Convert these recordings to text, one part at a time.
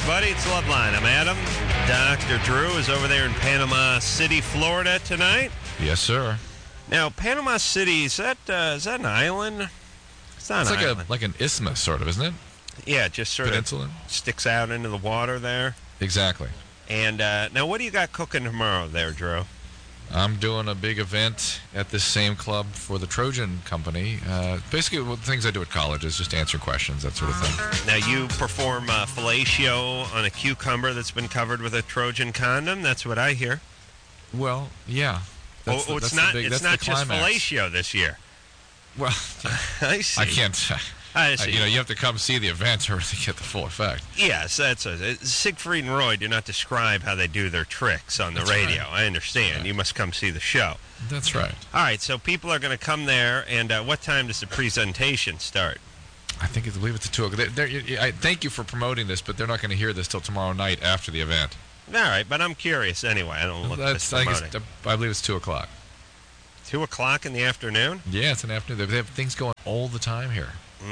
everybody. It's Loveline. I'm Adam. Dr. Drew is over there in Panama City, Florida tonight. Yes, sir. Now, Panama City, is that an island? It's not an island. Like an isthmus, sort of, isn't it? Yeah, it just sort Peninsula? of sticks out into the water there. Exactly. And now, what do you got cooking tomorrow there, Drew? I'm doing a big event at this same club for the Trojan Company. Basically, the things I do at college is just answer questions, that sort of thing. Now, you perform fellatio on a cucumber that's been covered with a Trojan condom. That's what I hear. Well, yeah. It's not just fellatio this year. Well, I see. I can't. I see. You have to come see the event to really get the full effect. Yes, that's Siegfried and Roy do not describe how they do their tricks on the radio. Right. I understand. Right. You must come see the show. That's right. All right, so people are going to come there, and what time does the presentation start? I believe it's at 2 o'clock. I thank you for promoting this, but they're not going to hear this till tomorrow night after the event. All right, but I'm curious anyway. I don't look at this promoting. I believe it's 2 o'clock. 2 o'clock in the afternoon? Yeah, it's an afternoon. They have things going all the time here.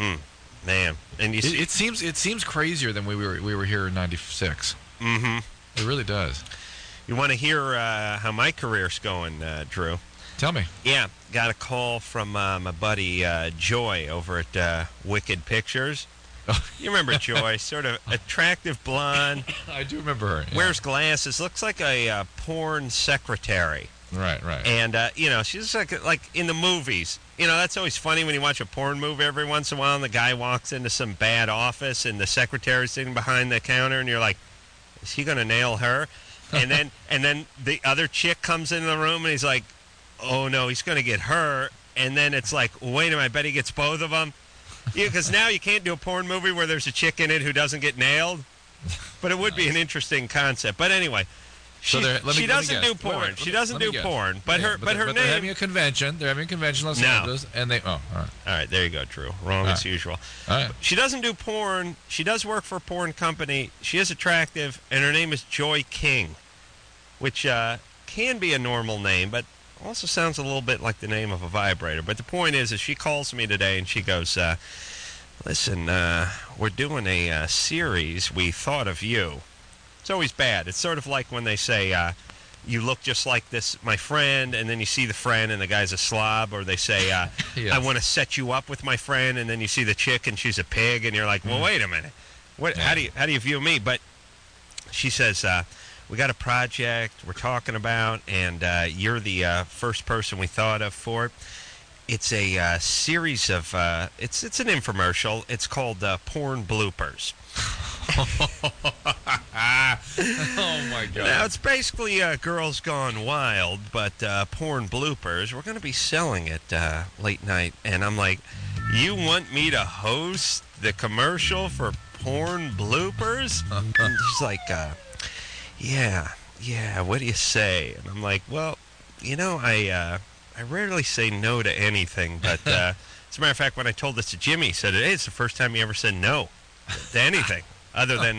Man, and you see, it seems crazier than we were here in '96. Mm-hmm. It really does. You want to hear how my career's going, Drew? Tell me. Yeah, got a call from my buddy Joy over at Wicked Pictures. You remember Joy, sort of attractive blonde. I do remember her. Yeah. Wears glasses, looks like a porn secretary. Right. And, she's like in the movies. That's always funny when you watch a porn movie every once in a while and the guy walks into some bad office and the secretary's sitting behind the counter and you're like, is he going to nail her? And then the other chick comes into the room and he's like, oh, no, he's going to get her. And then it's like, wait a minute, I bet he gets both of them. Because now you can't do a porn movie where there's a chick in it who doesn't get nailed. But it would be an interesting concept. But anyway... She doesn't do porn. She doesn't do porn. But her name. They're having a convention. They're having a convention in Los Angeles, and they. Oh, all right. All right, there you go, Drew. Wrong as usual. All right. She doesn't do porn. She does work for a porn company. She is attractive, and her name is Joy King, which can be a normal name, but also sounds a little bit like the name of a vibrator. But the point is she calls me today and she goes, "Listen, we're doing a series. We thought of you." It's always bad. It's sort of like when they say, you look just like this, my friend, and then you see the friend and the guy's a slob, or they say, yes. I want to set you up with my friend, and then you see the chick and she's a pig, and you're like, well, wait a minute. How do you view me? But she says, we got a project we're talking about, and you're the first person we thought of for it. It's a series of, it's an infomercial. It's called Porn Bloopers. Oh my God! Now it's basically Girls Gone Wild, but porn bloopers. We're going to be selling it late night, and I'm like, you want me to host the commercial for porn bloopers? And she's like, yeah. What do you say? And I'm like, well, I rarely say no to anything, but as a matter of fact, when I told this to Jimmy, he said, hey, it's the first time he ever said no to anything. Other than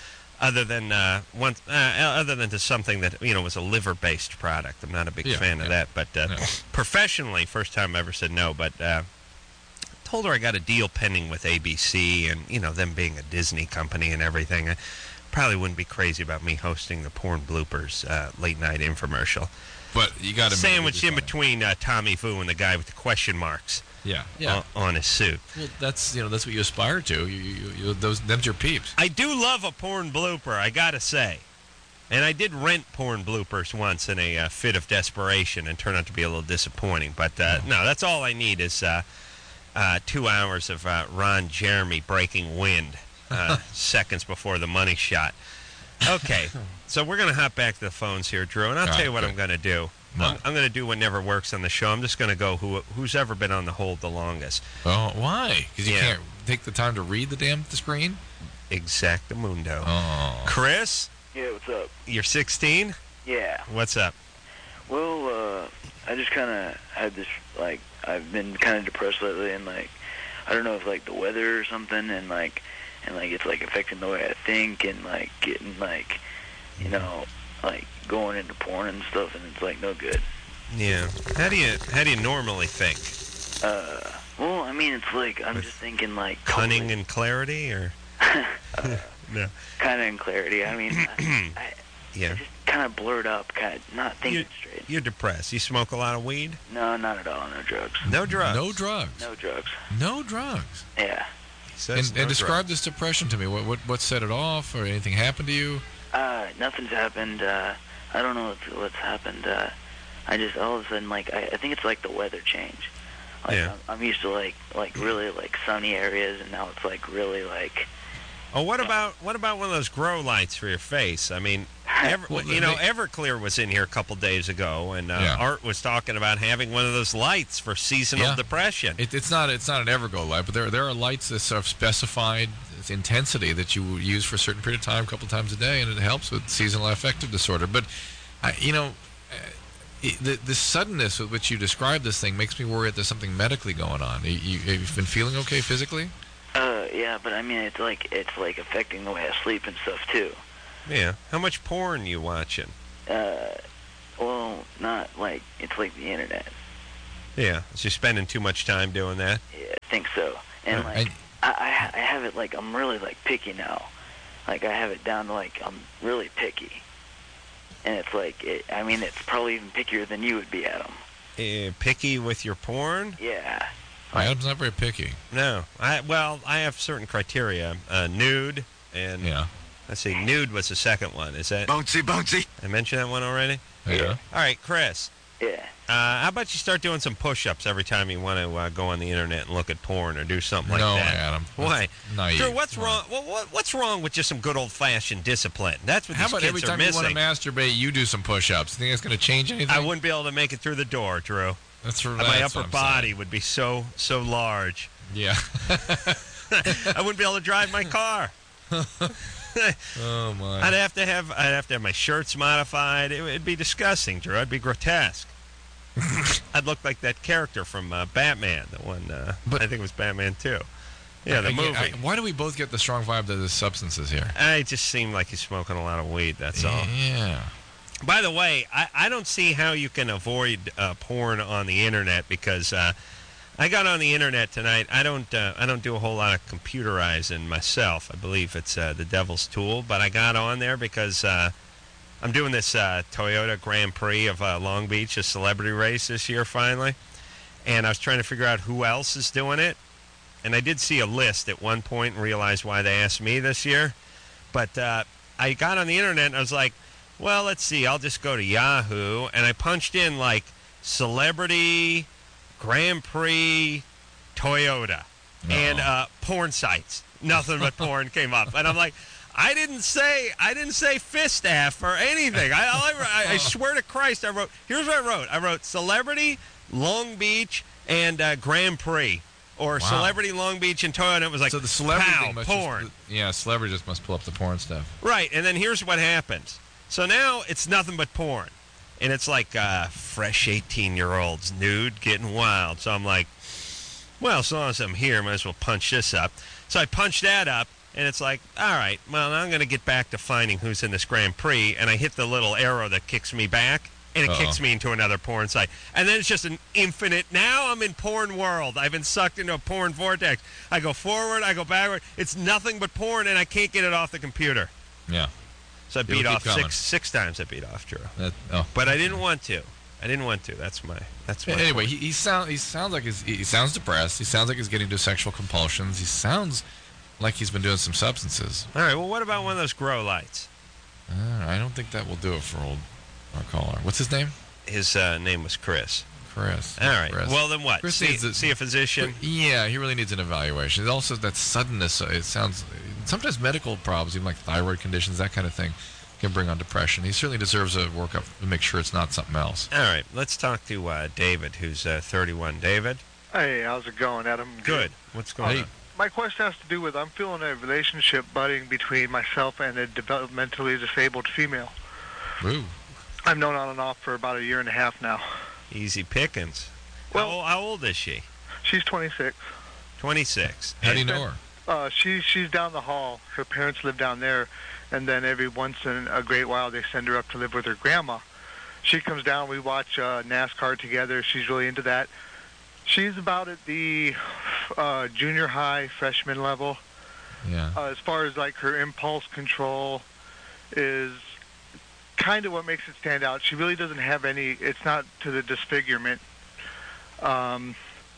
to something that was a liver-based product. I'm not a big fan of that, but professionally, first time I ever said no. But told her I got a deal pending with ABC, and them being a Disney company and everything. I probably wouldn't be crazy about me hosting the Porn Bloopers late night infomercial. But you got to sandwiched in between Tommy Vu and the guy with the question marks. Yeah. On his suit. Well, that's what you aspire to. Them's your peeps. I do love a porn blooper, I gotta say, and I did rent porn bloopers once in a fit of desperation, and turned out to be a little disappointing. But no, that's all I need is 2 hours of Ron Jeremy breaking wind seconds before the money shot. Okay, so we're gonna hop back to the phones here, Drew, and I'll tell you what I'm gonna do. I'm going to do what never works on the show. I'm just going to go who's ever been on the hold the longest. Oh, why? Because you can't take the time to read the screen? Exactamundo. Oh. Chris? Yeah, what's up? You're 16? Yeah. What's up? Well, I just kind of had this, I've been kind of depressed lately, and, I don't know if, the weather or something, and it's, affecting the way I think, and, getting, going into porn and stuff, and it's no good. Yeah. How do you normally think? Well, I mean, it's I'm just thinking cunning and clarity, or No. Kind of in clarity. I mean, Yeah. I just kind of blurred up, kind of not thinking straight. You're depressed. You smoke a lot of weed? No, not at all. No drugs. No drugs. No drugs. No drugs. No drugs. Yeah. He says And no describe drugs. this depression to me. What set it off, or anything happened to you? Nothing's happened. I don't know what's happened. I just all of a sudden, like, I think it's like the weather change. Like, Yeah. I'm used to like really like sunny areas, and now it's like really like. Oh, what about one of those grow lights for your face? I mean, Well, Everclear was in here a couple days ago, and Yeah. Art was talking about having one of those lights for seasonal Yeah. depression. It's not an Evergo light, but there are lights that have specified intensity that you use for a certain period of time, a couple of times a day, and it helps with seasonal affective disorder. But the suddenness with which you describe this thing makes me worry that there's something medically going on. Have you been feeling okay physically? Yeah, but I mean, it's like affecting the way I sleep and stuff too. Yeah. How much porn you watching? Well, not like it's like the internet. Yeah. So you're spending too much time doing that? Yeah, I think so. And like, I have it like I'm really like picky now. Like I have it down to like I'm really picky. And it's like, I mean, it's probably even pickier than you would be, Adam. Picky with your porn? Yeah. Adam's not very picky. No. I have certain criteria. Nude and let's see, nude was the second one. Is that Bouncy. I mentioned that one already? Yeah. All right, Chris. Yeah. How about you start doing some push-ups every time you want to go on the internet and look at porn or do something like No, that? Adam. Why? Naive. Drew, what's wrong? What's wrong with just some good old-fashioned discipline? That's what How these about kids every are time you missing. want to masturbate, you do some push-ups? Think that's going to change anything? I wouldn't be able to make it through the door, Drew. That's My that's upper what I'm body would be so large. saying. Yeah. I wouldn't be able to drive my car. Oh my. I'd have to have my shirts modified. It'd be disgusting, Drew. I'd be grotesque. I'd look like that character from Batman, the one. But- I think it was Batman 2. Yeah, the movie. Why do we both get the strong vibe that there's substances here? I just seem like he's smoking a lot of weed. That's all. Yeah. By the way, I don't see how you can avoid porn on the internet because I got on the internet tonight. I don't do a whole lot of computerizing myself. I believe it's the devil's tool, but I got on there because I'm doing this Toyota Grand Prix of Long Beach, a celebrity race this year finally, and I was trying to figure out who else is doing it. And I did see a list at one point and realized why they asked me this year. But I got on the internet and I was like, well, let's see. I'll just go to Yahoo. And I punched in, like, celebrity Grand Prix Toyota and porn sites. Nothing but porn came up. And I'm like, I didn't say Fistaff or anything. I swear to Christ, here's what I wrote. I wrote celebrity, Long Beach, and Grand Prix. Or Celebrity Long Beach and Toyota, and it was like, So the celebrity pow, thing must porn. celebrity just must pull up the porn stuff. Right, and then here's what happens. So now it's nothing but porn. And it's like fresh 18-year-olds, nude, getting wild. So I'm like, well, as long as I'm here, might as well punch this up. So I punch that up, and it's like, all right, well, now I'm going to get back to finding who's in this Grand Prix. And I hit the little arrow that kicks me back. And it kicks me into another porn site. And then it's just an infinite. Now I'm in porn world. I've been sucked into a porn vortex. I go forward, I go backward. It's nothing but porn, and I can't get it off the computer. Yeah. So I beat keep off coming. six times. I beat off, Drew. But I didn't want to. That's my. Anyway, he sounds like he sounds depressed. He sounds like he's getting to sexual compulsions. He sounds like he's been doing some substances. All right. Well, what about one of those grow lights? I don't think that will do it for our caller. What's his name? His name was Chris. Chris. All right. Chris. Well, then what? Chris See a physician. Yeah, he really needs an evaluation. It's also that suddenness. It sounds sometimes medical problems, even like thyroid conditions, that kind of thing, can bring on depression. He certainly deserves a workup to make sure it's not something else. All right. Let's talk to David, who's 31. David. Hey, how's it going, Adam? Good. What's going on? My question has to do with I'm feeling a relationship budding between myself and a developmentally disabled female. Ooh. I've known on and off for about a year and a half now. Easy pickings. Well, how old is she? She's 26. 26. How do you know her? She's down the hall. Her parents live down there, and then every once in a great while they send her up to live with her grandma. She comes down. We watch NASCAR together. She's really into that. She's about at the junior high freshman level. Yeah. As far as like her impulse control is kind of what makes it stand out. She really doesn't have any. It's not to the disfigurement. How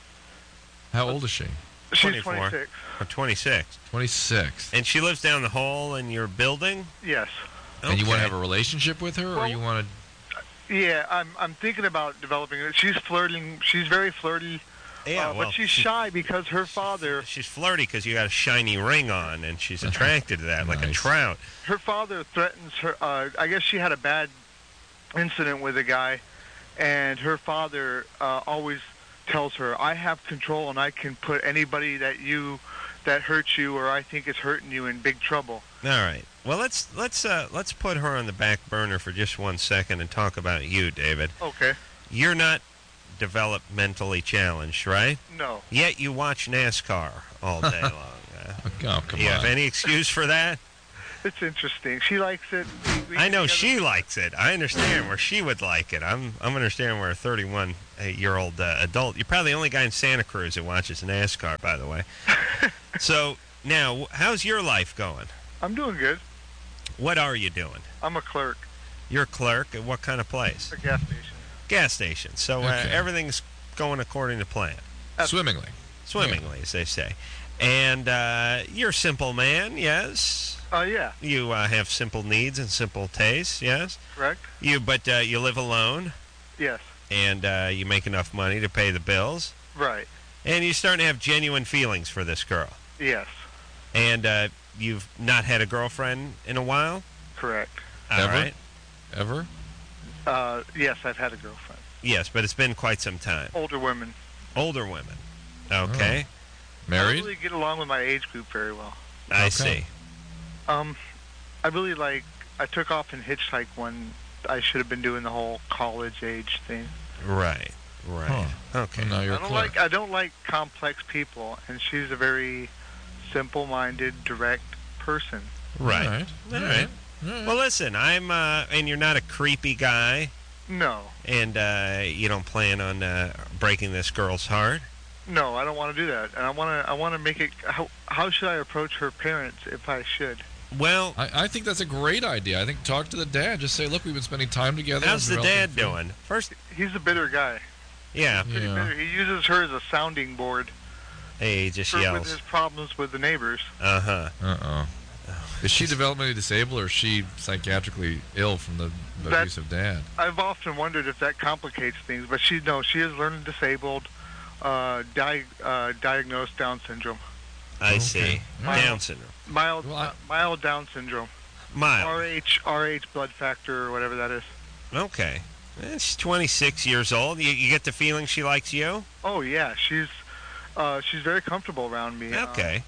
old is she? She's 24. 26. Or 26. 26. And she lives down the hall in your building? Yes. And you want to Okay. have a relationship with her, or Well, you want Yeah, I'm thinking about developing it. She's flirting. She's very flirty. Yeah, well, but she's shy because her father. She's flirty because you got a shiny ring on, and she's attracted to that, like a Nice. trout. Her father threatens her. I guess she had a bad incident with a guy, and her father always tells her, "I have control, and I can put anybody that hurts you or I think is hurting you in big trouble." All right. Well, let's put her on the back burner for just 1 second and talk about you, David. Okay. You're not developmentally challenged, right? No. Yet you watch NASCAR all day long. oh, come You on. have any excuse for that? It's interesting. She likes it. We I get know together- she likes it. I understand where she would like it. I'm understanding where a 31-year-old adult. You're probably the only guy in Santa Cruz that watches NASCAR, by the way. So now, how's your life going? I'm doing good. What are you doing? I'm a clerk You're a clerk at what kind of place? at a gas station. Gas station. So Okay. everything's going according to plan, Swimmingly. swimmingly, as they say. And you're a simple man, yes. Yeah, You have simple needs and simple tastes, yes. correct? But you live alone, Yes, and you make enough money to pay the bills, right. and you're starting to have genuine feelings for this girl. Yes, And you've not had a girlfriend in a while? correct. All Ever? right. Ever? Yes, I've had a girlfriend. Yes, but it's been quite some time. Older women. Older women. Okay. I Married? don't really get along with my age group very well. I Okay. see. I really I took off and hitchhiked when I should have been doing the whole college age thing. Right. Right. Okay. Well, now you're a clerk. I don't like complex people, and she's a very simple-minded, direct person. Right. All right. All right. Well, listen, I'm, and you're not a creepy guy, No, and you don't plan on breaking this girl's heart. no, I don't want to do that, and I want to make it. How should I approach her parents if I should? Well, I think that's a great idea. I think talk to the dad. Just say, look, we've been spending time together. how's the I'm dad developing doing? First, He's a bitter guy. yeah, Pretty Yeah. bitter. He uses her as a sounding board hey, he just with yells. his problems with the neighbors. Uh-huh. Uh-oh. Is she developmentally disabled, or is she psychiatrically ill from the abusive dad? I've often wondered if that complicates things, but she is learning disabled, diagnosed Down syndrome, I Okay. see. Wow. Down syndrome. mild Well, mild Down syndrome, Mild. RH blood factor or whatever that is. Okay. She's 26 years old. You get the feeling she likes you? Oh yeah, she's very comfortable around me. Okay.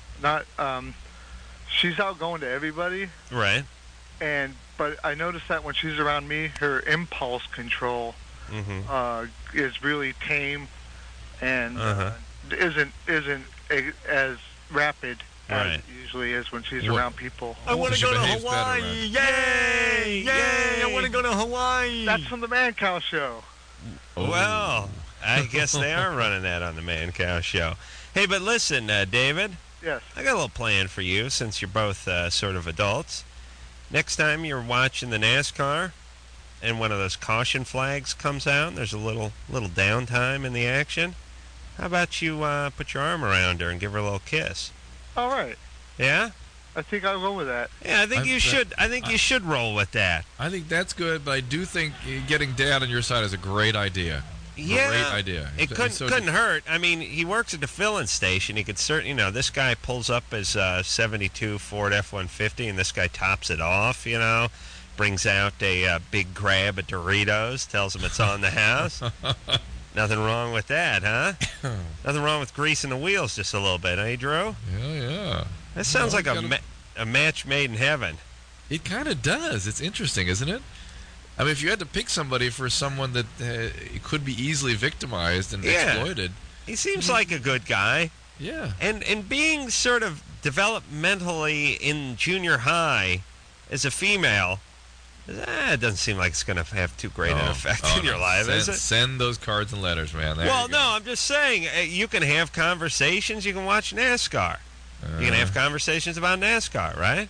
She's outgoing to everybody, Right. but I noticed that when she's around me, her impulse control Mm-hmm. is really tame and Uh-huh. isn't as rapid as Right. it usually is when she's What- around people. I wanna She go to behaves better, Hawaii. man. Yay! Yay! I want to go to Hawaii. That's from the Man Cow Show. Well, I guess they are running that on the Man Cow Show. Hey, but listen, David, Yes. I got a little plan for you since you're both sort of adults. Next time you're watching the NASCAR and one of those caution flags comes out, and there's a little downtime in the action, how about you put your arm around her and give her a little kiss? All right. Yeah? I think I'll go with that. Yeah, I think you should. I think you should roll with that. I think that's good, but I do think getting dad on your side is a great idea. Yeah, Great idea. It couldn't hurt. I mean, he works at the filling station. He could certainly, this guy pulls up his 72 Ford F-150, and this guy tops it off, brings out a big grab of Doritos, tells him it's on the house. Nothing wrong with that, huh? Nothing wrong with greasing the wheels just a little bit, eh, Drew? Yeah. That sounds like gotta- a match made in heaven. It kind of does. It's interesting, isn't it? I mean, if you had to pick somebody for someone that could be easily victimized and Yeah. exploited, He seems like a good guy. yeah. And being sort of developmentally in junior high as a female, it doesn't seem like it's going to have too great an effect in your life, is it? Send those cards and letters, man. There Well, you go. no, I'm just saying, you can have conversations, you can watch NASCAR. You're going to have conversations about NASCAR, right?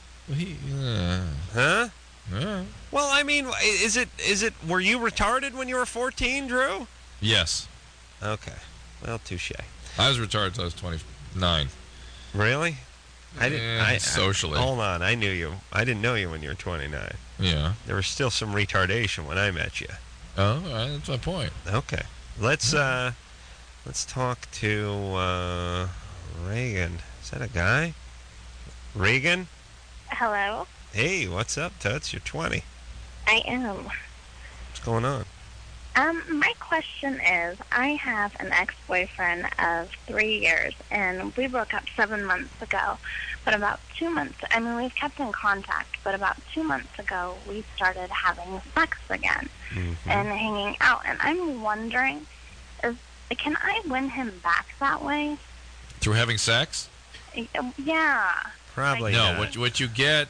Huh? Well, I mean, is it? Were you retarded when you were 14, Drew? Yes. Okay. Well, touche. I was retarded until I was 29. Really? I didn't. Socially. Hold on. I knew you. I didn't know you when you were 29. Yeah. There was still some retardation when I met you. Oh, all right, that's my point. Okay. Let's talk to Reagan. Is that a guy? Reagan? Hello? Hey, what's up, Toots? You're 20. I am. What's going on? My question is, I have an ex-boyfriend of 3 years, and we broke up 7 months ago. But about 2 months, we've kept in contact, but about 2 months ago, we started having sex again and hanging out. And I'm wondering, can I win him back that way? Through having sex? Yeah. Probably No, not. what you get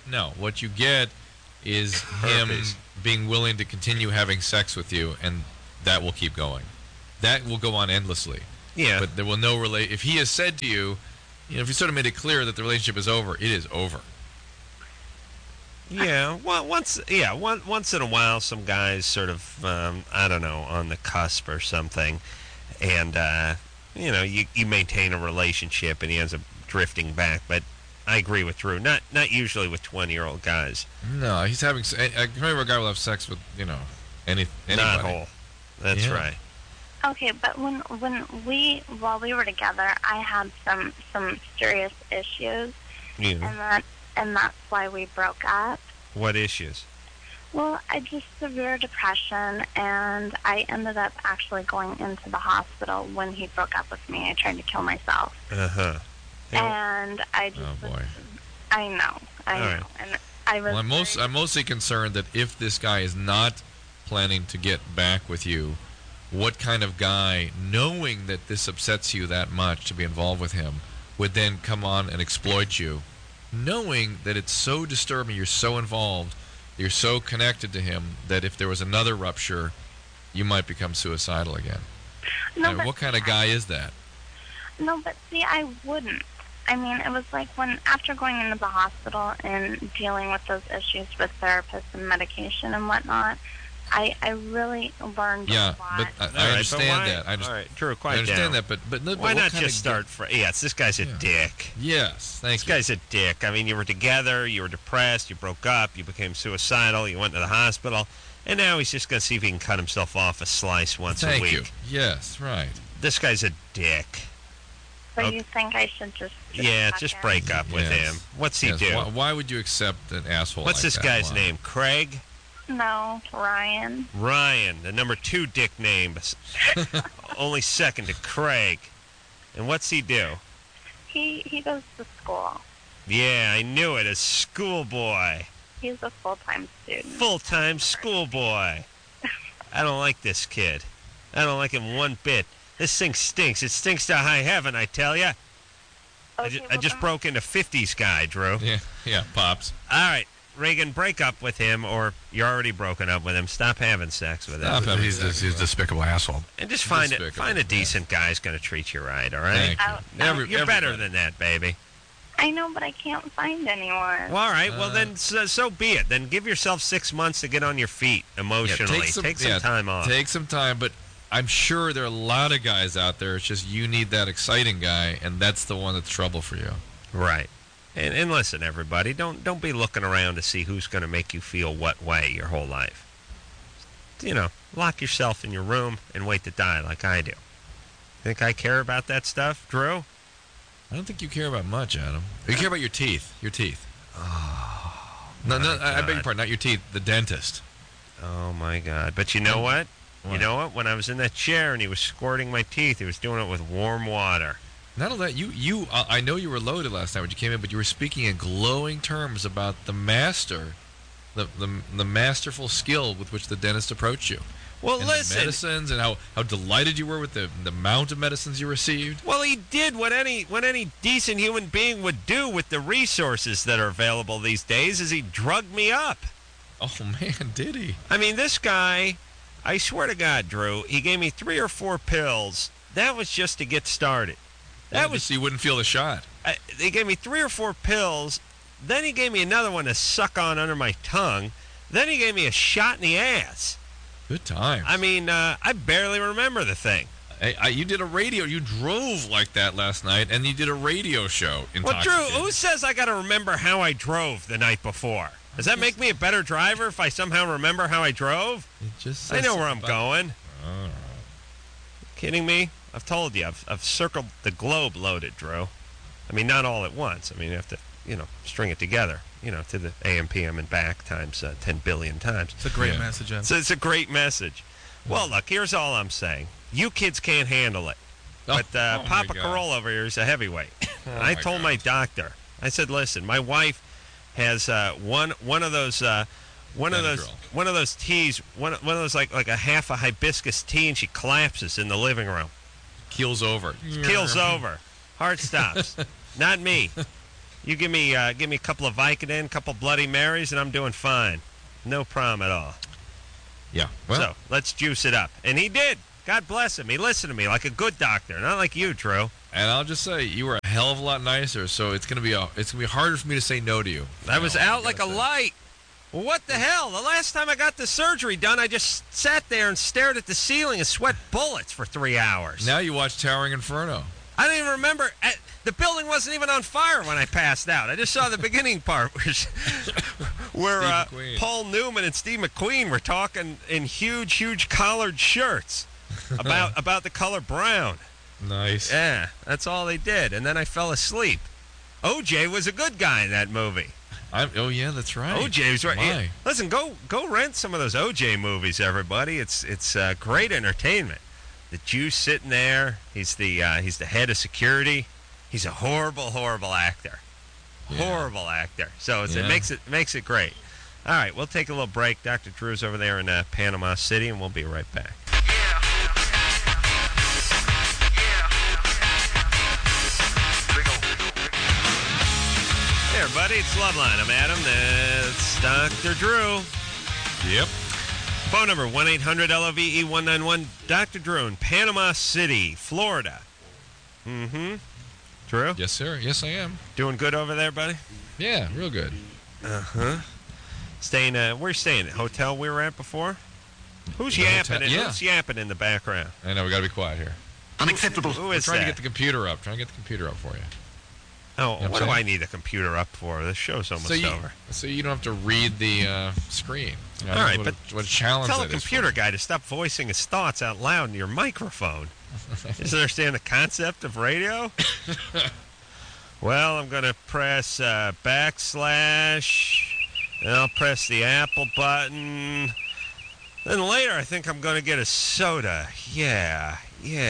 is him Herpes. being willing to continue having sex with you, and that will keep going. That will go on endlessly. Yeah. But there will no relate. If he has said to you, if you sort of made it clear that the relationship is over, it is over. Yeah. Well, once in a while, some guys sort of, I don't know, on the cusp or something, and you maintain a relationship, and he ends up drifting back. But I agree with Drew. Not usually with 20-year-old guys. No, he's having. I remember a guy will have sex with anybody. Not whole. That's Yeah. right. Okay, but while we were together, I had some serious issues, Yeah. and that's why we broke up. What issues? Well, I just severe depression, and I ended up actually going into the hospital when he broke up with me. I tried to kill myself, Uh-huh. and I just Oh boy. I know, right. and I was. Well, I'm mostly concerned that if this guy is not planning to get back with you, what kind of guy, knowing that this upsets you that much to be involved with him, would then come on and exploit you, knowing that it's so disturbing, you're so involved, you're so connected to him, that if there was another rupture, you might become suicidal again. No, And but what kind of guy is that? No, but see, I wouldn't. It was like after going into the hospital and dealing with those issues with therapists and medication and whatnot, I really learned Yeah, a lot. but I All right, understand but that. all right, Drew, I quiet understand down. that, but Why what not kind just of start for? Yes, this guy's a dick. Yes, thank This you. guy's a dick. I mean, you were together, you were depressed, you broke up, you became suicidal, you went to the hospital, and now he's just going to see if he can cut himself off a slice once a Thank week. you. Yes, right. This guy's a dick. So okay. you think I should just Yeah, back just in? break up with Yes. him. What's he Yes, do? Why would you accept an asshole What's like this that? guy's Why? name? Craig? No, Ryan. Ryan, the number 2 dick name. Only second to Craig. And what's he do? He goes to school. Yeah, I knew it. A schoolboy. He's a full-time student. Full-time schoolboy. I don't like this kid. I don't like him one bit. This thing stinks. It stinks to high heaven, I tell ya. Okay, I just broke into 50s guy, Drew. Yeah, Pops. All right, Reagan, break up with him, or you're already broken up with him. Stop having sex with him. Stop. He's a despicable asshole. And just find Despicable, a yeah. decent guy who's going to treat you right, all right? Thank you. You're better than that, baby. I know, but I can't find anyone. Well, all right, well, then so be it. Then give yourself 6 months to get on your feet emotionally. Take some time off. Take some time, but I'm sure there are a lot of guys out there. It's just you need that exciting guy, and that's the one that's trouble for you. Right. And listen, everybody, don't be looking around to see who's going to make you feel what way your whole life. Lock yourself in your room and wait to die like I do. Think I care about that stuff, Drew? I don't think you care about much, Adam. You care about your teeth. Your teeth. No, I beg your pardon. Not your teeth. The dentist. Oh, my God. But you know what? What? You know what? When I was in that chair and he was squirting my teeth, he was doing it with warm water. Not only that, I know you were loaded last time when you came in, but you were speaking in glowing terms about the master, the masterful skill with which the dentist approached you. Well, And listen. the medicines, and how delighted you were with the amount of medicines you received. Well, he did what any decent human being would do with the resources that are available these days, is he drugged me up. Oh, man, did he? I mean, this guy, I swear to God, Drew, he gave me 3 or 4 pills. That was just to get started. That was so you wouldn't feel the shot. They gave me 3 or 4 pills. Then he gave me another one to suck on under my tongue. Then he gave me a shot in the ass. Good times. I mean, I barely remember the thing. You did a radio. You drove like that last night, and you did a radio show. Well, Drew, who says I got to remember how I drove the night before? Does that make me a better driver if I somehow remember how I drove? I know where I'm going. Kidding me? I've told you. I've circled the globe loaded, Drew. I mean, not all at once. I mean, you have to, string it together, to the AM, PM, and back times 10 billion times. It's a great message, Ed. So it's a great message. Well, look, here's all I'm saying. You kids can't handle it. But Papa Carolla over here is a heavyweight. And I told my doctor, I said, listen, my wife has one of those teas, one of those like a half a hibiscus tea, and she collapses in the living room. Keels over. Heart stops. Not me. You give me a couple of Vicodin, a couple Bloody Marys, and I'm doing fine. No problem at all. Yeah. Well, so let's juice it up. And he did. God bless him. He listened to me like a good doctor, not like you, Drew. And I'll just say, you were a hell of a lot nicer, so it's gonna be harder for me to say no to you. I was out like a light. Well, what the hell? The last time I got the surgery done, I just sat there and stared at the ceiling and sweat bullets for 3 hours. Now you watch Towering Inferno. I don't even remember. The building wasn't even on fire when I passed out. I just saw the beginning part where Paul Newman and Steve McQueen were talking in huge collared shirts about the color brown. Nice. Yeah, that's all they did. And then I fell asleep. OJ was a good guy in that movie. Oh yeah, that's right. OJ was right. Yeah, listen, go rent some of those OJ movies, everybody. It's great entertainment. The Jew sitting there. He's the head of security. He's a horrible actor. Yeah. Horrible actor. So it makes it great. All right, we'll take a little break. Dr. Drew's over there in Panama City, and we'll be right back. Hey, everybody, it's Loveline. I'm Adam. That's Dr. Drew. Yep. Phone number 1-800-LOVE-191. Dr. Drew in Panama City, Florida. Mm-hmm. Drew? Yes, sir. Yes, I am. Doing good over there, buddy? Yeah, real good. Uh-huh. Staying, where you staying? Hotel we were at before? Who's yapping? Who's yapping in the background? I know, we got to be quiet here. Unacceptable. Who is trying that? to get the computer up. Trying to get the computer up for you. Oh, what do I need the computer up for? This show's almost over. So you don't have to read the screen. All right, but what a challenge tell that a computer guy to stop voicing his thoughts out loud in your microphone. Doesn't understand the concept of radio? Well, I'm going to press backslash, and I'll press the Apple button. Then later, I think I'm going to get a soda. Yeah.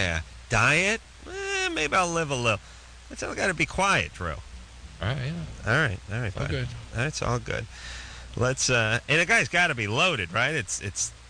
Diet? Maybe I'll live a little. It's all got to be quiet, Drew. All right, yeah. All right, all good. That's all good. Let's and the guy's got to be loaded, right? It's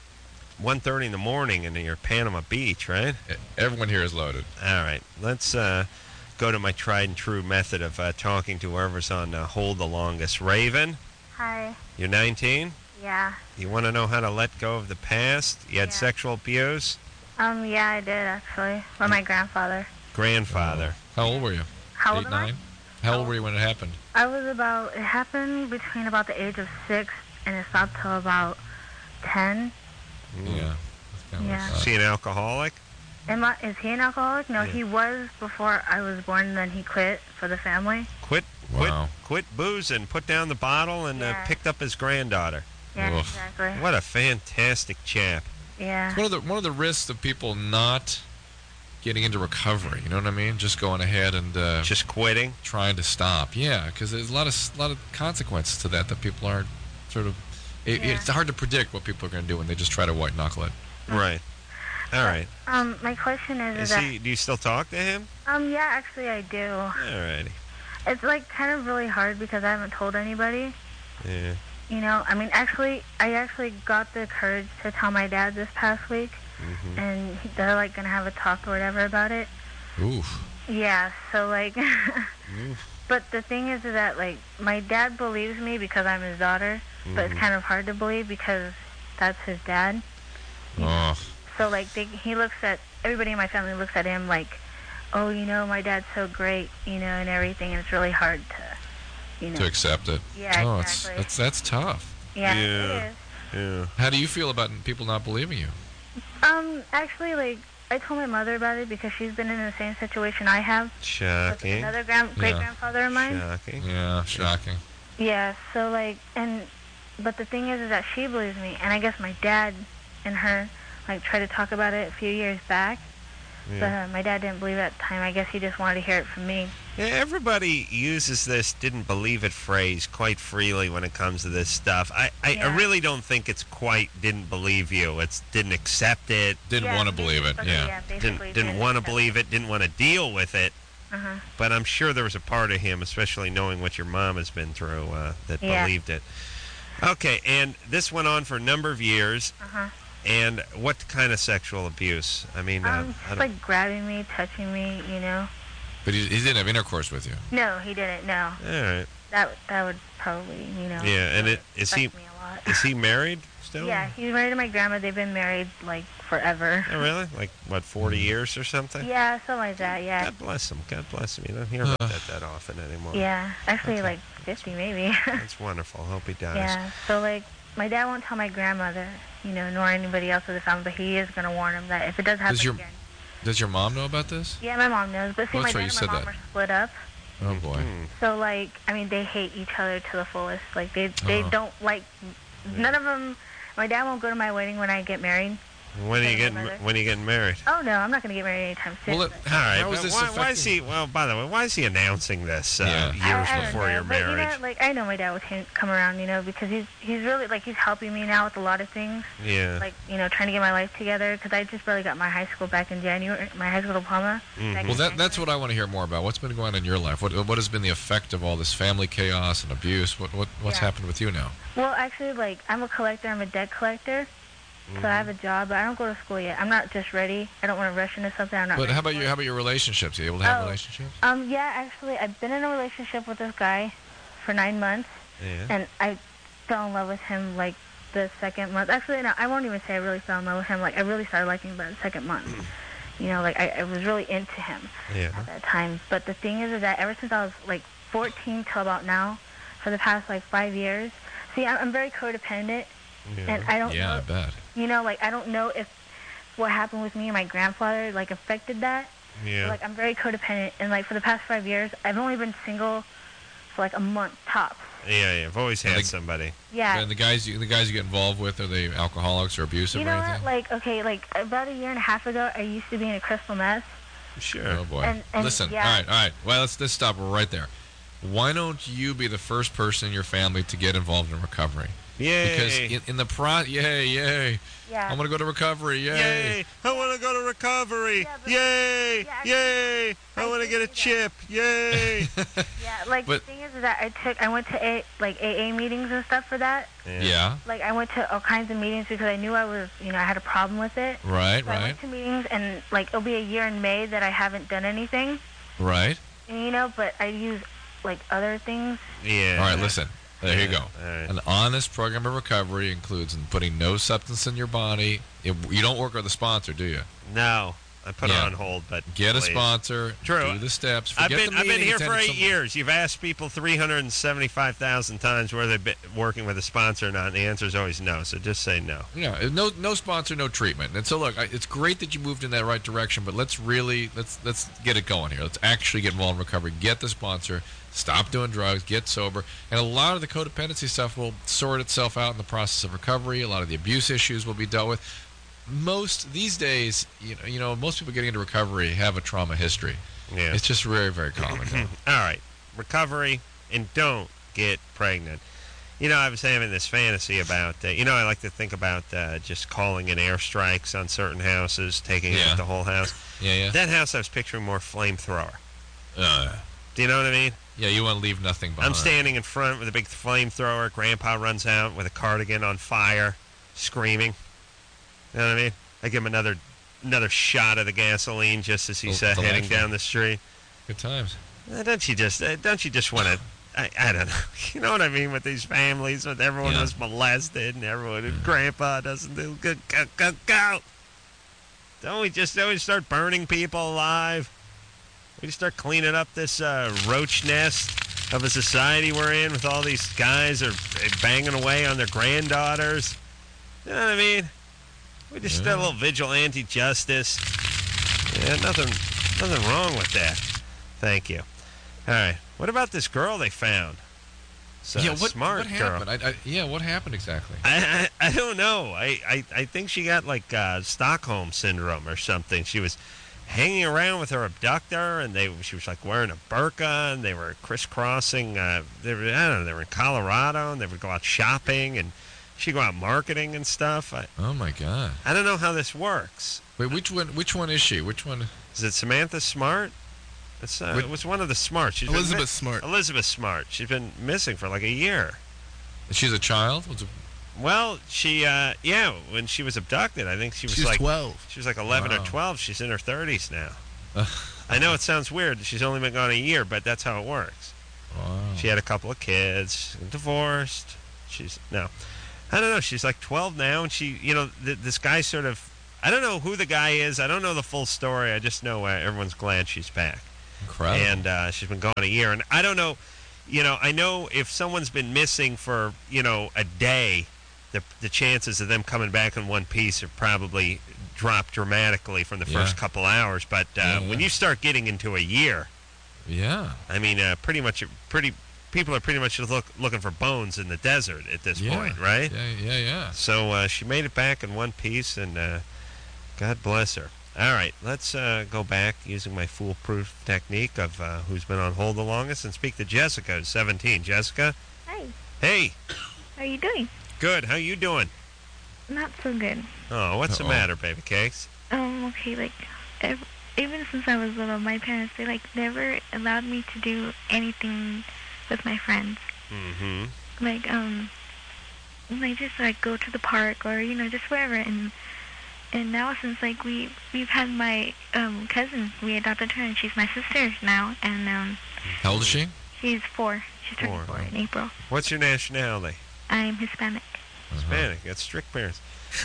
1:30 in the morning in your Panama Beach, right? Everyone here is loaded. All right, let's go to my tried and true method of talking to whoever's on hold the longest. Raven. Hi. You're 19. Yeah. You want to know how to let go of the past? You had sexual abuse. Yeah, I did actually. With my grandfather. Grandfather. How old were you? How old 8, 9? How old were you when it happened? It happened between about the age of 6 and it stopped till about 10. Yeah. Is he an alcoholic? Is he an alcoholic? No, he was before I was born, and then he quit for the family. Quit boozing, put down the bottle, and picked up his granddaughter. Yeah, exactly. What a fantastic chap. Yeah. It's one of the risks of people not getting into recovery. You know what I mean? Just going ahead and just quitting, trying to stop. Yeah, because there's a lot of consequences to that people aren't sort of. It's hard to predict what people are going to do when they just try to white knuckle it. Right. All right. My question is do you still talk to him? Yeah, actually I do. Alrighty. It's like kind of really hard because I haven't told anybody. Yeah. You know, I mean, I actually got the courage to tell my dad this past week, and they're like gonna have a talk or whatever about it. Oof. Yeah. So like, but the thing is that like my dad believes me because I'm his daughter, but it's kind of hard to believe because that's his dad. Oh. So like he looks at everybody in my family looks at him like oh, my dad's so great, and everything, and it's really hard to, To accept it. Yeah, Oh, exactly. that's tough. Yeah, Yeah. it is. Yeah. How do you feel about people not believing you? Actually, like, I told my mother about it because she's been in the same situation I have with Shocking. another great-grandfather of mine. Shocking. Yeah, shocking. Yeah, so, like, but the thing is that she believes me, and I guess my dad and her, like, tried to talk about it a few years back, Yeah. but my dad didn't believe it at the time. I guess he just wanted to hear it from me. Yeah, everybody uses this "didn't believe it" phrase quite freely when it comes to this stuff. I Yeah. really don't think it's quite "didn't believe you." It's "didn't accept it." Didn't want to believe it. basically, Yeah. basically Didn't want to believe it. Didn't want to deal with it. Uh-huh. But I'm sure there was a part of him, especially knowing what your mom has been through, that Yeah. believed it. Okay, and this went on for a number of years. Uh-huh. And what kind of sexual abuse? I mean, I Just, don't- like, grabbing me, touching me, But he didn't have intercourse with you. No, he didn't, no. all right. That would probably, Yeah, and is he- affect me a lot. Is he married still? Yeah, he's married to my grandma. They've been married, like, forever. Oh, really? Like, what, 40 years or something? Yeah, something like that, yeah. God bless him. God bless him. You don't hear about that often anymore. Yeah, actually, Okay. like, 50 maybe. That's wonderful. Hope he dies. Yeah, so, like, my dad won't tell my grandmother, nor anybody else of the family, but he is going to warn him that if it does happen again. Does your mom know about this? Yeah, my mom knows, but see, Oh, my that's right, dad you and my said mom that. are split up. Oh boy. Hmm. So, like, I mean, they hate each other to the fullest. Like, they Oh. don't like, none of them, my dad won't go to my wedding when I get married. When are you Tell getting my mother. When are you getting married? Oh, no, I'm not going to get married anytime soon. Well, but- All right. How is but this why is affecting- he? Well, by the way, why is he announcing this Yeah. years I don't before know, your but, marriage? like, I know my dad would come around, because he's really, like, he's helping me now with a lot of things. Yeah. Like, trying to get my life together, because I just barely got my high school back in January, my high school diploma. Mhm. back in Well, that's January. what I want to hear more about. What's been going on in your life? What has been the effect of all this family chaos and abuse? What's Yeah. happened with you now? Well, actually, like, I'm a collector. I'm a debt collector. So I have a job, but I don't go to school yet. I'm not just ready. I don't want to rush into something. I'm not But ready how about for your relationships? Are you able to have Oh. relationships? Yeah, actually, I've been in a relationship with this guy for 9 months, Yeah. and I fell in love with him, like, the second month. Actually, no, I won't even say I really fell in love with him. Like, I really started liking him by the second month. Like, I was really into him Yeah. at that time. But the thing is that ever since I was, like, 14 till about now, for the past, like, 5 years, see, I'm very codependent, and I don't Yeah, I know, bet. like, I don't know if what happened with me and my grandfather, like, affected that. Yeah. Like, I'm very codependent, and, like, for the past 5 years, I've only been single for, like, a month tops. Yeah. I've always had Like- somebody. Yeah. And the guys you get involved with, are they alcoholics or abusive You or know anything? what? Like, okay, like, about a year and a half ago, I used to be in a crystal mess. Sure. Oh boy. And Listen. yeah. All right. Well, let's stop right there. Why don't you be the first person in your family to get involved in recovery? Yay. Because in the yay. Yeah. I'm gonna go to recovery. Yay! I want to go to recovery. Yeah, but- Yay! Yeah, Yay! I I want to did get a do that. chip. Yay! Yeah, like, But- the thing is that I went to AA meetings and stuff for that. Yeah. Like, I went to all kinds of meetings because I knew I was, I had a problem with it. Right. So I Right. went to meetings, and, like, it'll be a year in May that I haven't done anything. Right. And, but I use, like, other things. Yeah. All right. Listen. There you go. All right. An honest program of recovery includes putting no substance in your body. You don't work with a sponsor, do you? No, I put Yeah. it on hold, but Get a please. sponsor. True. Do the steps. I've Forget been the meeting, here for attend 8 some- years. You've asked people 375,000 times whether they've been working with a sponsor or not, and the answer is always no. So just say no. Yeah, no sponsor, no treatment. And so look, it's great that you moved in that right direction, but let's get it going here. Let's actually get involved in recovery. Get the sponsor. Stop doing drugs. Get sober. And a lot of the codependency stuff will sort itself out in the process of recovery. A lot of the abuse issues will be dealt with. Most these days, most people getting into recovery have a trauma history. Yeah. It's just very, very common. All right. Recovery, and don't get pregnant. I was having this fantasy about, I like to think about just calling in airstrikes on certain houses, taking Yeah. out the whole house. Yeah. That house, I was picturing more flamethrower. Do you know what I mean? Yeah, you want to leave nothing behind. I'm standing in front with a big flamethrower. Grandpa runs out with a cardigan on fire, screaming. You know what I mean? I give him another shot of the gasoline just as he's heading Delightful. down the street. Good times. Don't you just want to? I don't know. You know what I mean with these families, with everyone Yeah. was molested and everyone, and Grandpa doesn't do good. Go. Don't we just always start burning people alive? We start cleaning up this roach nest of a society we're in with all these guys are banging away on their granddaughters. You know what I mean? We just did a little vigilante justice. Yeah, nothing wrong with that. Thank you. All right. What about this girl they found? Smart what girl. happened? What happened exactly? I don't know. I think she got like Stockholm syndrome or something. She was hanging around with her abductor, and she was like wearing a burqa, and they were crisscrossing. They were in Colorado, and they would go out shopping, and she'd go out marketing and stuff. Oh my God! I don't know how this works. Wait, which one is she? Which one? Is it Samantha Smart? It was one of the Smarts. Elizabeth Smart. Elizabeth Smart. She's been missing for like a year. She's a child. Well, she, when she was abducted, I think she was like 12. She was like 11 or 12. She's in her 30s now. I know it sounds weird. She's only been gone a year, but that's how it works. Wow. She had a couple of kids, divorced. I don't know. She's like 12 now, and this guy sort of, I don't know who the guy is. I don't know the full story. I just know everyone's glad she's back. Incredible. And she's been gone a year, and I don't know. I know if someone's been missing for a day, the chances of them coming back in one piece have probably dropped dramatically from the first couple hours. But when you start getting into a year, I mean, people are pretty much looking for bones in the desert at this point, right? Yeah. So she made it back in one piece, and God bless her. All right, let's go back using my foolproof technique of who's been on hold the longest and speak to Jessica, who's 17. Jessica? Hi. Hey. How are you doing? Good. How you doing? Not so good. Oh, what's the matter, baby cakes? Okay, even since I was little, my parents, they, never allowed me to do anything with my friends. Mm-hmm. Just, go to the park or, just wherever, and now since we've had my cousin, we adopted her, and she's my sister now. And how old is she? She's 4. She's turning 4 in April. What's your nationality? I'm Hispanic. Hispanic. That's strict parents.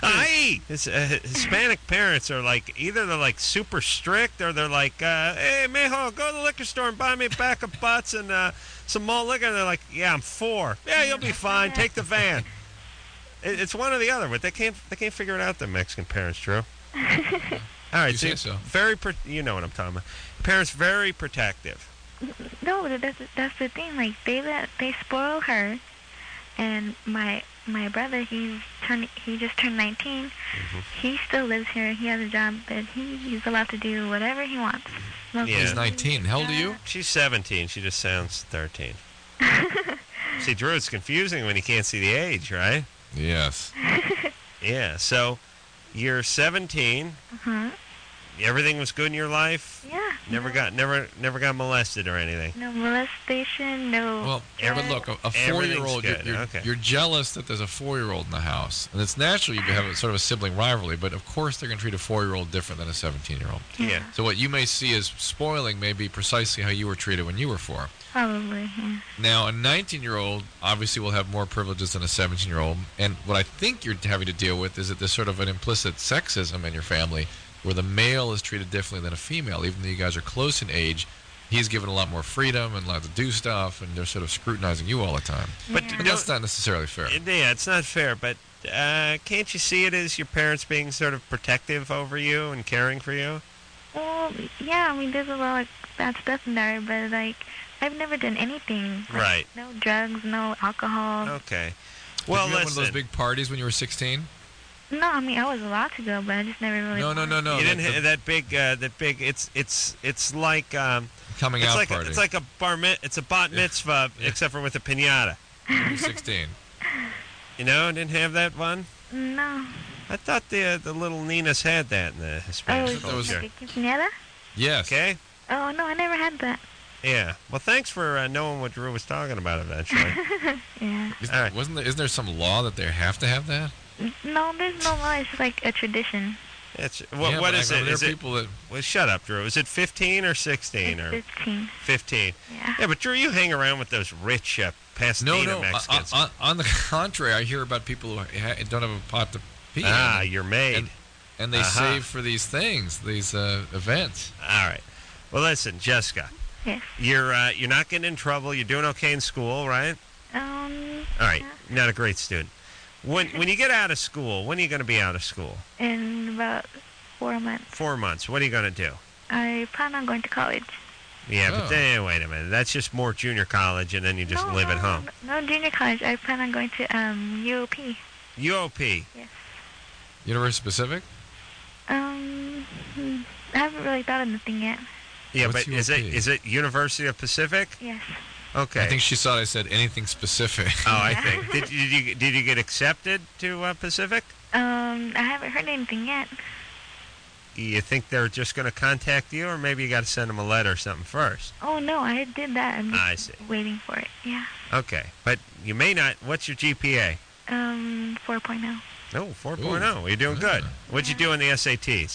Hispanic parents are either they're super strict or they're hey, mijo, go to the liquor store and buy me a pack of butts and some malt liquor. And they're like, yeah, I'm 4. Yeah, you'll be fine. Take the van. It's one or the other, but they can't figure it out. The Mexican parents, Drew. All right, so you know what I'm talking about. Parents very protective. No, that's the thing. They spoil her, and my brother, he just turned 19. Mm-hmm. He still lives here. He has a job, but he's allowed to do whatever he wants. He's 19. How old are you? She's 17. She just sounds 13. See, Drew, it's confusing when you can't see the age, right? Yes. Yeah, so you're 17. Uh-huh. Everything was good in your life? Yeah. Never got molested or anything? No molestation, no... Well, but look, a 4-year-old, you're jealous that there's a 4-year-old in the house. And it's natural you have sort of a sibling rivalry, but of course they're going to treat a 4-year-old different than a 17-year-old. Yeah. So what you may see as spoiling may be precisely how you were treated when you were 4. Probably, yeah. Now, a 19-year-old obviously will have more privileges than a 17-year-old. And what I think you're having to deal with is that there's sort of an implicit sexism in your family where the male is treated differently than a female. Even though you guys are close in age, he's given a lot more freedom and allowed to do stuff, and they're sort of scrutinizing you all the time. But that's not necessarily fair. Yeah, it's not fair, but can't you see it as your parents being sort of protective over you and caring for you? Well, yeah, I mean, there's a lot of bad stuff in there, but, I've never done anything. Right. No drugs, no alcohol. Okay. Well, did you have one of those big parties when you were 16? No, I mean, I was allowed to go, but I just never really... No. You didn't have that big, it's like... coming out party. It's like it's a bat mitzvah, except for with a piñata. You're 16. Didn't have that one? No. I thought the little Ninas had that in the Hispanic culture. Like a piñata? Yes. Okay. Oh, no, I never had that. Yeah. Well, thanks for knowing what Drew was talking about eventually. Yeah. Isn't there some law that they have to have that? No, there's no law. It's just like a tradition. What is it? Is it people that... Well, shut up, Drew. Is it 15 or 16? It's 15. 15. Yeah. Yeah, but Drew, you hang around with those rich Pasadena Mexicans. On the contrary, I hear about people who don't have a pot to pee in. You're made. And they save for these things, these events. All right. Well, listen, Jessica, Yes. you're not getting in trouble. You're doing okay in school, right? All right. Yeah. You're not a great student. When you get out of school, when are you going to be out of school? In about 4 months. 4 months. What are you going to do? I plan on going to college. Yeah, Oh. but then wait a minute. That's just more junior college, and then you just live at home. No, junior college. I plan on going to UOP. UOP. Yes. University Pacific? I haven't really thought of anything yet. Yeah, What's but UOP? is it University of Pacific? Yes. Okay. I think she thought I said anything specific. Oh, I think. Did you get accepted to Pacific? I haven't heard anything yet. You think they're just going to contact you, or maybe you got to send them a letter or something first? Oh no, I did that. I'm just I see. waiting for it. Yeah. Okay, but you may not. What's your GPA? 4.0. Oh, 4.0. You're doing good. What'd you do in the SATs?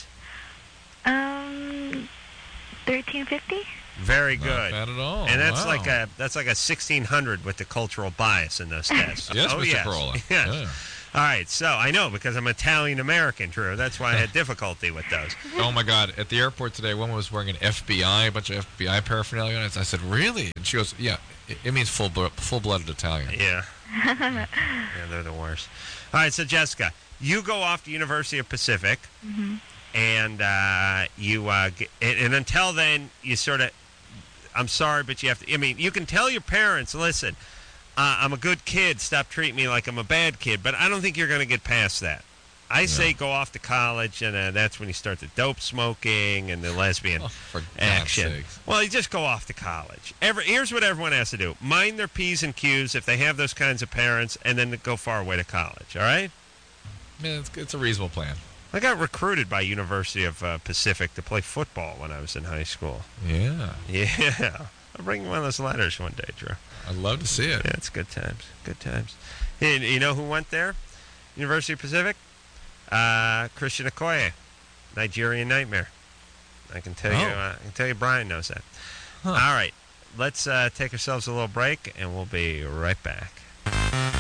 1350. Very Not good. bad at all. And that's Wow. like a 1600 with the cultural bias in those tests. Yes, oh, Mr. yes. Corolla. Yes. Yeah. All right, so I know because I'm Italian American, Drew. That's why I had difficulty with those. Oh my God! At the airport today, one was wearing an FBI, a bunch of FBI paraphernalia. And I said, "Really?" And she goes, "Yeah, it means full-blooded Italian." Yeah. Yeah, they're the worst. All right, so Jessica, you go off to University of Pacific, and and until then, you sort of, I'm sorry, but you have to. I mean, you can tell your parents, listen, I'm a good kid. Stop treating me like I'm a bad kid. But I don't think you're going to get past that. I say go off to college, and that's when you start the dope smoking and the lesbian For God's action. sakes. Well, you just go off to college. Here's what everyone has to do: mind their P's and Q's if they have those kinds of parents, and then go far away to college. All right? Man, it's a reasonable plan. I got recruited by University of Pacific to play football when I was in high school. Yeah, Yeah. I'll bring you one of those letters one day, Drew. I'd love to see it. Yeah, it's good times. Good times. And you know who went there? University of Pacific? Christian Okoye, Nigerian Nightmare. I can tell you Brian knows that. Huh. All right. Let's take ourselves a little break, and we'll be right back.